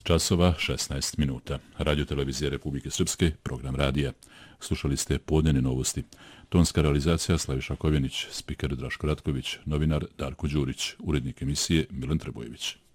Časova 16 minuta. Radio Televizije Republike Srpske, program radija. Slušali ste podnevne novosti. Tonska realizacija Slaviša Kovjenić, spiker Draško Ratković, novinar Darko Đurić, urednik emisije Milan Trbojević.